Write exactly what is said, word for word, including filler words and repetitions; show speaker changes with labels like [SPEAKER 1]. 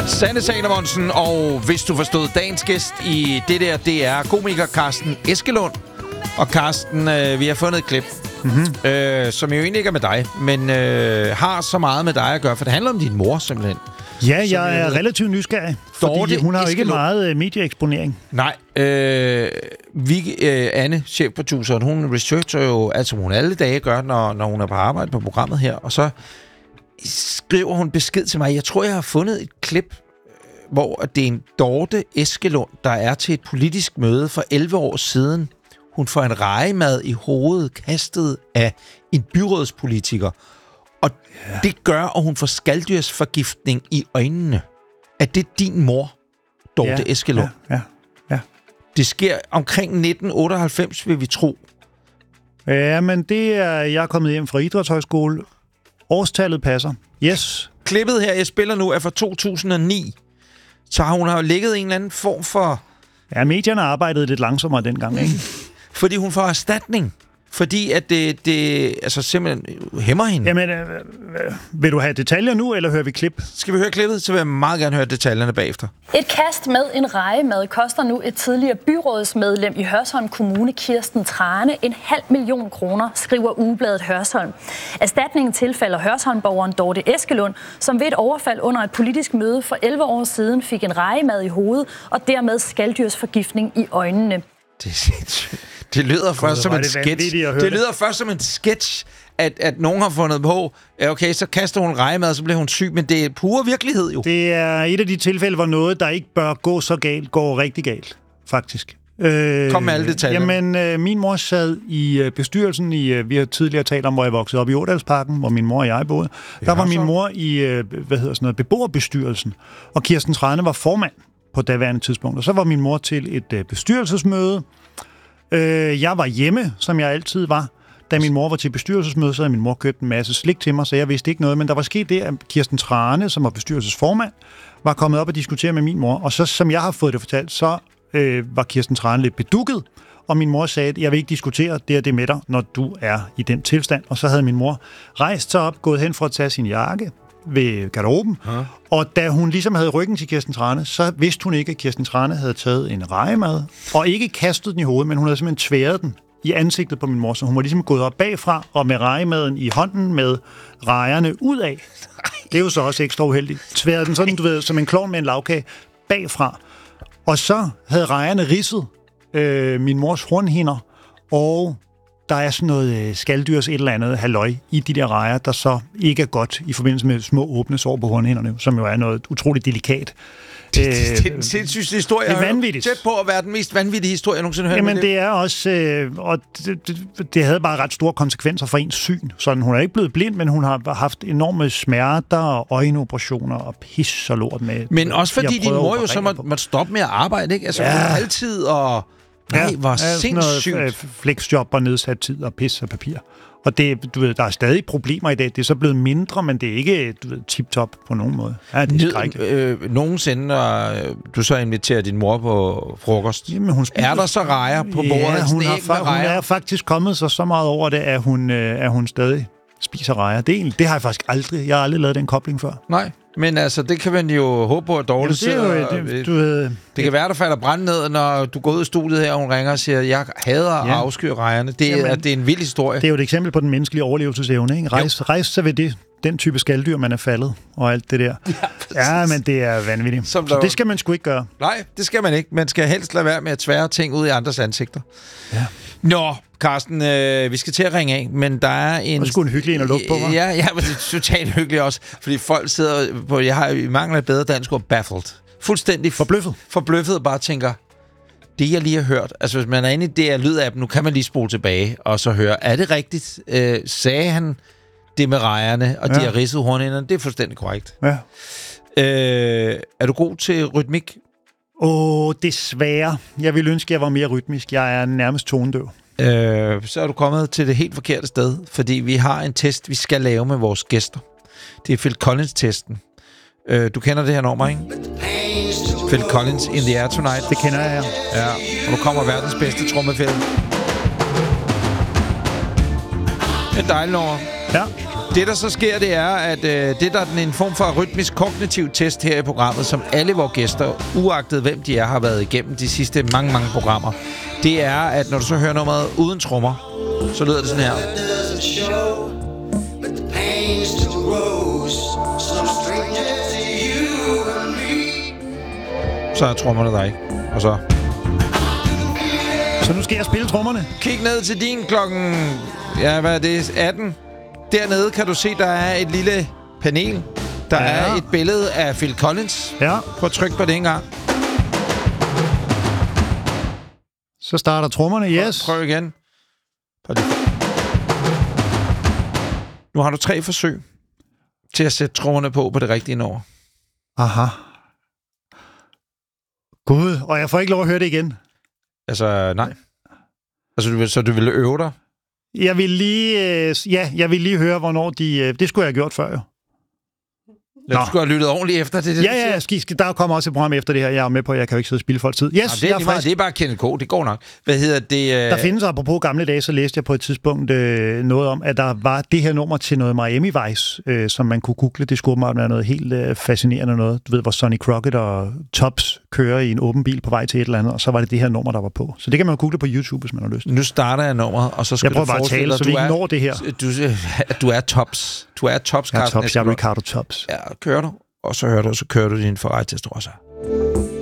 [SPEAKER 1] Sanne Salomonsen, og hvis du forstod dagens gæst i det der, det er komiker Carsten Eskelund. Og Carsten, øh, vi har fundet et klip, mm-hmm. øh, som jo egentlig ikke er med dig, men øh, har så meget med dig at gøre, for det handler om din mor simpelthen.
[SPEAKER 2] Ja, jeg er relativt nysgerrig, fordi hun har jo ikke meget medieeksponering.
[SPEAKER 1] Nej, øh, vi, øh, Anne, chefproduceren, hun researcher jo, altså hun alle dage gør, når, når hun er på arbejde på programmet her, og så skriver hun besked til mig. Jeg tror, jeg har fundet et klip, hvor det er en Dorte Eskelund, der er til et politisk møde for elleve år siden. Hun får en rejemad i hovedet kastet af en byrådspolitiker. Og ja. Det gør, at hun får skaldyrsforgiftning i øjnene. Er det din mor, Dorte ja, Eskelund?
[SPEAKER 2] Ja, ja, ja.
[SPEAKER 1] Det sker omkring nitten otteoghalvfems, vil vi tro.
[SPEAKER 2] Ja, men det er... Jeg er kommet hjem fra Idrætshøjskole. Årstallet passer. Yes.
[SPEAKER 1] Klippet her, jeg spiller nu, er fra to tusind og ni. Så hun har jo ligget en eller anden form for...
[SPEAKER 2] Ja, medierne arbejdede lidt langsommere dengang, ikke?
[SPEAKER 1] Fordi hun får erstatning. Fordi at det, det altså simpelthen hæmmer hende.
[SPEAKER 2] Jamen, øh, vil du have detaljer nu, eller hører vi klip?
[SPEAKER 1] Skal vi høre klippet, så vil jeg meget gerne høre detaljerne bagefter.
[SPEAKER 3] Et kast med en rejemad koster nu et tidligere byrådsmedlem i Hørsholm Kommune, Kirsten Trane, en halv million kroner, skriver ugebladet Hørsholm. Erstatningen tilfalder Hørsholm-borgeren Dorte Eskelund, som ved et overfald under et politisk møde for elleve år siden fik en rejemad i hovedet og dermed skaldyrsforgiftning i øjnene.
[SPEAKER 1] Det er sindssygt. Det lyder først som en sketch. Det lyder først som en sketch, at, at nogen har fundet på, ja, okay, så kaster hun rejemad, så bliver hun syg, men det er pure virkelighed jo.
[SPEAKER 2] Det er et af de tilfælde, hvor noget, der ikke bør gå så galt, går rigtig galt, faktisk. Øh,
[SPEAKER 1] Kom med alle detaljer.
[SPEAKER 2] Jamen, øh, min mor sad i øh, bestyrelsen, i, øh, vi har tidligere talt om, hvor jeg voksede op i Ådalsparken, hvor min mor og jeg boede. Der var min mor i, øh, hvad hedder sådan noget, beboerbestyrelsen, og Kirsten Trane var formand på daværende tidspunkt. Og så var min mor til et øh, bestyrelsesmøde. Øh, jeg var hjemme, som jeg altid var. Da min mor var til bestyrelsesmøde, så havde min mor købt en masse slik til mig, så jeg vidste ikke noget. Men der var sket det, at Kirsten Trane, som var bestyrelsesformand, var kommet op og diskutere med min mor. Og så, som jeg har fået det fortalt, så øh, var Kirsten Trane lidt bedukket. Og min mor sagde, at jeg vil ikke diskutere det og det med dig, når du er i den tilstand. Og så havde min mor rejst sig op, gået hen for at tage sin jakke ved garderoben. Ja. Og da hun ligesom havde ryggen til Kirsten Trane, så vidste hun ikke, at Kirsten Trane havde taget en rejemad, og ikke kastet den i hovedet, men hun havde simpelthen tværet den i ansigtet på min mor. Så hun var ligesom gået op bagfra, og med rejemaden i hånden, med rejerne ud af. Det er jo så også ekstra uheldigt. Tværet den sådan, du ved, som en klovn med en lavkage, bagfra. Og så havde rejerne ridset øh, min mors hornhinder, og der er sådan noget skalddyrs et eller andet halløj i de der rejer, der så ikke er godt i forbindelse med små åbne sår på hornhinderne, som jo er noget utroligt delikat.
[SPEAKER 1] Det, det, det, det er en sindssyg historie.
[SPEAKER 2] Det er vanvittigt.
[SPEAKER 1] Tæt på at være den mest vanvittige historie, jeg nogensinde har hørt.
[SPEAKER 2] Jamen, det. det er også... Øh, og det, det, det havde bare ret store konsekvenser for ens syn. Sådan, hun er ikke blevet blind, men hun har haft enorme smerter og øjenoperationer og pis og lort med.
[SPEAKER 1] Men også fordi din mor jo så måtte, måtte stoppe med at arbejde, ikke? Altså, ja. Altid og... Nej, hvor
[SPEAKER 2] ja,
[SPEAKER 1] sindssygt.
[SPEAKER 2] Noget flexjob og nedsat tid og pis og papir. Og det, du ved, der er stadig problemer i dag. Det er så blevet mindre, men det er ikke, du ved, tip-top på nogen måde. Ja, det er skrækkeligt.
[SPEAKER 1] Øh, nogensinde, når du så inviterer din mor på frokost, jamen, hun spiser, er der så rejer på bordet?
[SPEAKER 2] Ja, hun, har fa- hun er faktisk kommet så, så meget over det, at hun, øh, at hun stadig spiser rejer. Det, det har jeg faktisk aldrig. Jeg har aldrig lavet den kobling før.
[SPEAKER 1] Nej. Men altså, det kan man jo håbe på, at Dorte sidder... Det, det, du, øh, det kan være, der falder brand ned, når du går ud af studiet her, og hun ringer og siger, jeg hader ja. at afskyr rejerne. Det, Jamen, er, det er en vild historie.
[SPEAKER 2] Det er jo et eksempel på den menneskelige overlevelsesevne, ikke? Rejs, rejs sig ved det, den type skalddyr, man er faldet, og alt det der. Ja, ja, men det er vanvittigt. Så der, det skal man sgu ikke gøre.
[SPEAKER 1] Nej, det skal man ikke. Man skal helst lade være med at tvære ting ud i andres ansigter. Ja. Nå, Carsten, øh, vi skal til at ringe af, men der er en...
[SPEAKER 2] Det er sgu en hyggelig en at lukke på, hva'?
[SPEAKER 1] Ja, ja, men det er totalt hyggeligt også, fordi folk sidder på... Jeg har i mangel af bedre dansk ord, baffled. Fuldstændig...
[SPEAKER 2] Forbløffet.
[SPEAKER 1] Forbløffet og bare tænker, det jeg lige har hørt, altså hvis man er inde i det her lydapp, nu kan man lige spole tilbage og så høre, er det rigtigt? Øh, sagde han det med rejerne, og ja. de har ridset hornhinderne? Det er fuldstændig korrekt.
[SPEAKER 2] Ja.
[SPEAKER 1] Øh, er du god til rytmik?
[SPEAKER 2] Åh, oh, desværre. Jeg ville ønske, at jeg var mere rytmisk. Jeg er nærmest tonedøv.
[SPEAKER 1] Øh, så er du kommet til det helt forkerte sted, fordi vi har en test, vi skal lave med vores gæster. Det er Phil Collins-testen. Øh, du kender det her nummer, ikke? Phil Collins, In the Air Tonight.
[SPEAKER 2] Det kender jeg,
[SPEAKER 1] ja. Ja, og nu kommer verdens bedste trommefælde. Det er dejligt nummer.
[SPEAKER 2] Ja.
[SPEAKER 1] Det, der så sker, det er, at øh, det der er en form for rytmisk kognitiv test her i programmet, som alle vores gæster, uagtet hvem de er, har været igennem de sidste mange, mange programmer. Det er, at når du så hører nummeret uden trommer, så lyder det sådan her. Så er trommerne der ikke. Og så...
[SPEAKER 2] Så nu skal jeg spille trommerne.
[SPEAKER 1] Kig ned til din klokken... Ja, hvad er det? atten. Dernede kan du se, der er et lille panel. Der ja. er et billede af Phil Collins.
[SPEAKER 2] Ja.
[SPEAKER 1] Prøv at trykke på det en gang.
[SPEAKER 2] Så starter trommerne, yes.
[SPEAKER 1] Prøv, prøv igen. Prøv nu har du tre forsøg til at sætte trommerne på på det rigtige nummer.
[SPEAKER 2] Aha. Gud, og jeg får ikke lov at høre det igen.
[SPEAKER 1] Altså, nej. Altså, du vil, så du ville øve dig?
[SPEAKER 2] Jeg vil lige, øh, ja, jeg vil lige høre, hvornår de... Øh, det skulle jeg have gjort før, jo.
[SPEAKER 1] Ja, du skulle have lyttet ordentligt efter det. det
[SPEAKER 2] ja, ja, skal, skal, der kommer også et program efter det her. Jeg er med på, jeg kan jo ikke sidde og spilde folks tid. Yes,
[SPEAKER 1] Nå, det, er
[SPEAKER 2] jeg er
[SPEAKER 1] faktisk... det er bare Kenneth K. Det går nok. Hvad hedder det? Øh...
[SPEAKER 2] Der findes, apropos gamle dage, så læste jeg på et tidspunkt øh, noget om, at der var det her nummer til noget Miami Vice, øh, som man kunne google. Det skulle meget være noget helt øh, fascinerende noget. Du ved, hvor Sonny Crockett og Tops kører i en åben bil på vej til et eller andet, og så var det det her nummer, der var på. Så det kan man jo google på YouTube, hvis man har lyst.
[SPEAKER 1] Nu starter jeg nummeret, og så skal
[SPEAKER 2] jeg prøver
[SPEAKER 1] du
[SPEAKER 2] bare at tale, så vi ikke når det her.
[SPEAKER 1] Du, du er Tops. Du er Tops,
[SPEAKER 2] Carsten. Jeg er Tops, jeg er Ricardo Tops.
[SPEAKER 1] Ja, kører du. Og så hører du, så kører du din Ferrari Testarossa.